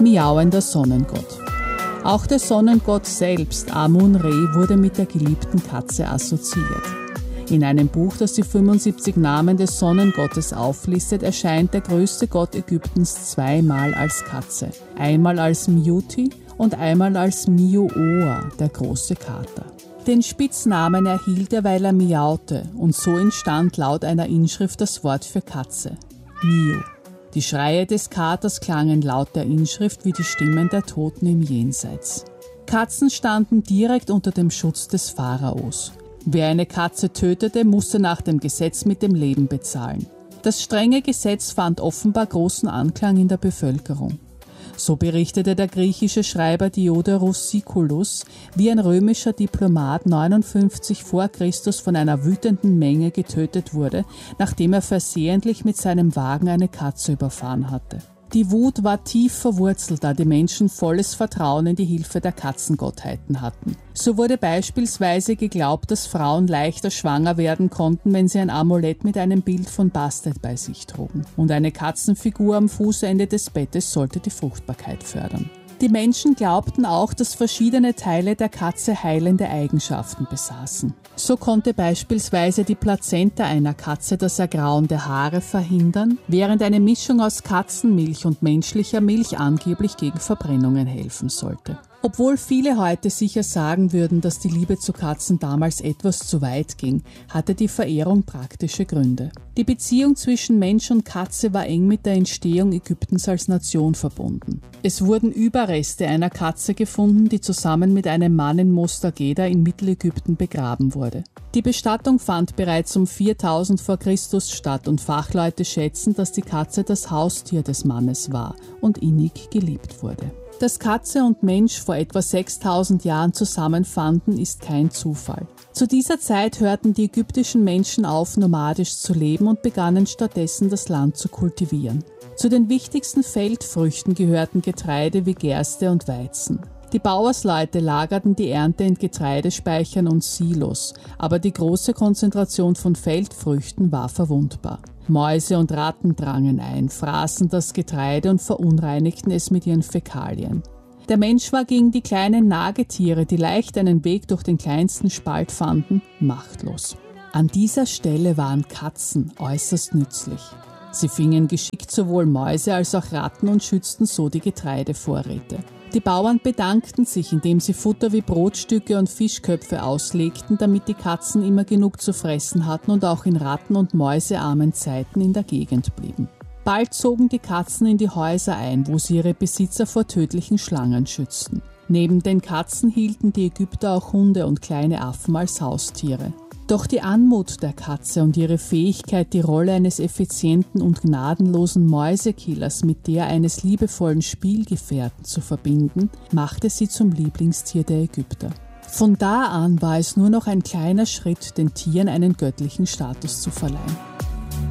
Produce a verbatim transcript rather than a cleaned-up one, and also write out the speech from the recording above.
miauender Sonnengott. Auch der Sonnengott selbst, Amun-Re, wurde mit der geliebten Katze assoziiert. In einem Buch, das die fünfundsiebzig Namen des Sonnengottes auflistet, erscheint der größte Gott Ägyptens zweimal als Katze. Einmal als Mjuti und einmal als Miu-Oa, der große Kater. Den Spitznamen erhielt er, weil er miaute, und so entstand laut einer Inschrift das Wort für Katze, Miu. Die Schreie des Katers klangen laut der Inschrift wie die Stimmen der Toten im Jenseits. Katzen standen direkt unter dem Schutz des Pharaos. Wer eine Katze tötete, musste nach dem Gesetz mit dem Leben bezahlen. Das strenge Gesetz fand offenbar großen Anklang in der Bevölkerung. So berichtete der griechische Schreiber Diodorus Siculus, wie ein römischer Diplomat neunundfünfzig vor Christus von einer wütenden Menge getötet wurde, nachdem er versehentlich mit seinem Wagen eine Katze überfahren hatte. Die Wut war tief verwurzelt, da die Menschen volles Vertrauen in die Hilfe der Katzengottheiten hatten. So wurde beispielsweise geglaubt, dass Frauen leichter schwanger werden konnten, wenn sie ein Amulett mit einem Bild von Bastet bei sich trugen. Und eine Katzenfigur am Fußende des Bettes sollte die Fruchtbarkeit fördern. Die Menschen glaubten auch, dass verschiedene Teile der Katze heilende Eigenschaften besaßen. So konnte beispielsweise die Plazenta einer Katze das Ergrauen der Haare verhindern, während eine Mischung aus Katzenmilch und menschlicher Milch angeblich gegen Verbrennungen helfen sollte. Obwohl viele heute sicher sagen würden, dass die Liebe zu Katzen damals etwas zu weit ging, hatte die Verehrung praktische Gründe. Die Beziehung zwischen Mensch und Katze war eng mit der Entstehung Ägyptens als Nation verbunden. Es wurden Überreste einer Katze gefunden, die zusammen mit einem Mann in Mostageda in Mittelägypten begraben wurde. Die Bestattung fand bereits um viertausend vor Christus statt und Fachleute schätzen, dass die Katze das Haustier des Mannes war und innig geliebt wurde. Dass Katze und Mensch vor etwa sechstausend Jahren zusammenfanden, ist kein Zufall. Zu dieser Zeit hörten die ägyptischen Menschen auf, nomadisch zu leben und begannen stattdessen das Land zu kultivieren. Zu den wichtigsten Feldfrüchten gehörten Getreide wie Gerste und Weizen. Die Bauersleute lagerten die Ernte in Getreidespeichern und Silos, aber die große Konzentration von Feldfrüchten war verwundbar. Mäuse und Ratten drangen ein, fraßen das Getreide und verunreinigten es mit ihren Fäkalien. Der Mensch war gegen die kleinen Nagetiere, die leicht einen Weg durch den kleinsten Spalt fanden, machtlos. An dieser Stelle waren Katzen äußerst nützlich. Sie fingen geschickt sowohl Mäuse als auch Ratten und schützten so die Getreidevorräte. Die Bauern bedankten sich, indem sie Futter wie Brotstücke und Fischköpfe auslegten, damit die Katzen immer genug zu fressen hatten und auch in ratten- und mäusearmen Zeiten in der Gegend blieben. Bald zogen die Katzen in die Häuser ein, wo sie ihre Besitzer vor tödlichen Schlangen schützten. Neben den Katzen hielten die Ägypter auch Hunde und kleine Affen als Haustiere. Doch die Anmut der Katze und ihre Fähigkeit, die Rolle eines effizienten und gnadenlosen Mäusekillers mit der eines liebevollen Spielgefährten zu verbinden, machte sie zum Lieblingstier der Ägypter. Von da an war es nur noch ein kleiner Schritt, den Tieren einen göttlichen Status zu verleihen.